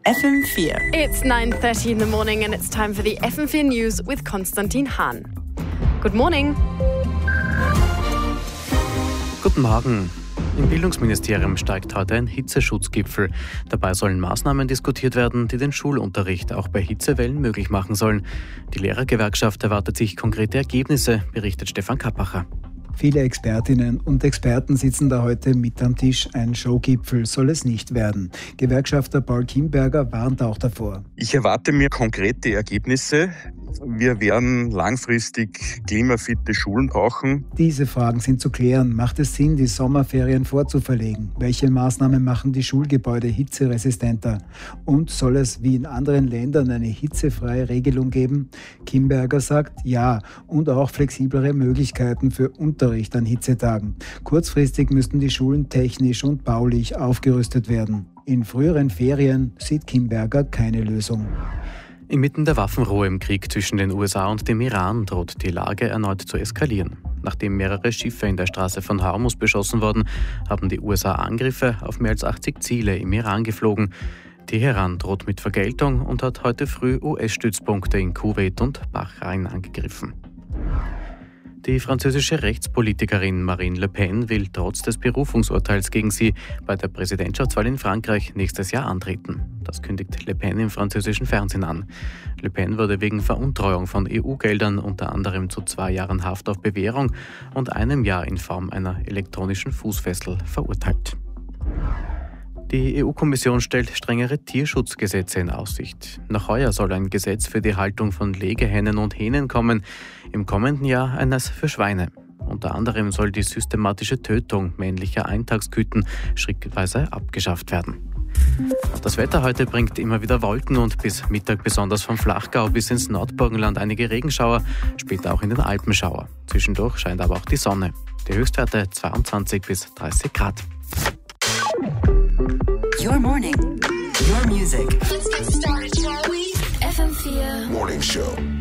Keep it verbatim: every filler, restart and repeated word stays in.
F M vier. It's nine thirty in the morning and it's time for the F M vier News with Konstantin Hahn. Good morning. Guten Morgen. Im Bildungsministerium steigt heute ein Hitzeschutzgipfel. Dabei sollen Maßnahmen diskutiert werden, die den Schulunterricht auch bei Hitzewellen möglich machen sollen. Die Lehrergewerkschaft erwartet sich konkrete Ergebnisse, berichtet Stefan Kappacher. Viele Expertinnen und Experten sitzen da heute mit am Tisch. Ein Showgipfel soll es nicht werden. Gewerkschafter Paul Kimberger warnt auch davor. Ich erwarte mir konkrete Ergebnisse. Wir werden langfristig klimafitte Schulen brauchen. Diese Fragen sind zu klären. Macht es Sinn, die Sommerferien vorzuverlegen? Welche Maßnahmen machen die Schulgebäude hitzeresistenter? Und soll es wie in anderen Ländern eine hitzefreie Regelung geben? Kimberger sagt ja und auch flexiblere Möglichkeiten für Unterricht an Hitzetagen. Kurzfristig müssten die Schulen technisch und baulich aufgerüstet werden. In früheren Ferien sieht Kimberger keine Lösung. Inmitten der Waffenruhe im Krieg zwischen den U S A und dem Iran droht die Lage erneut zu eskalieren. Nachdem mehrere Schiffe in der Straße von Hormuz beschossen wurden, haben die U S A Angriffe auf mehr als achtzig Ziele im Iran geflogen. Teheran droht mit Vergeltung und hat heute früh U S-Stützpunkte in Kuwait und Bahrain angegriffen. Die französische Rechtspolitikerin Marine Le Pen will trotz des Berufungsurteils gegen sie bei der Präsidentschaftswahl in Frankreich nächstes Jahr antreten. Das kündigt Le Pen im französischen Fernsehen an. Le Pen wurde wegen Veruntreuung von E U-Geldern unter anderem zu zwei Jahren Haft auf Bewährung und einem Jahr in Form einer elektronischen Fußfessel verurteilt. Die E U-Kommission stellt strengere Tierschutzgesetze in Aussicht. Noch heuer soll ein Gesetz für die Haltung von Legehennen und Hähnen kommen, im kommenden Jahr eines für Schweine. Unter anderem soll die systematische Tötung männlicher Eintagsküken schrittweise abgeschafft werden. Das Wetter heute bringt immer wieder Wolken und bis Mittag besonders vom Flachgau bis ins Nordburgenland einige Regenschauer, später auch in den Alpen Schauer. Zwischendurch scheint aber auch die Sonne. Die Höchstwerte zweiundzwanzig bis dreißig Grad. Your morning, your music. Let's get started, shall we? F M vier Morning Show.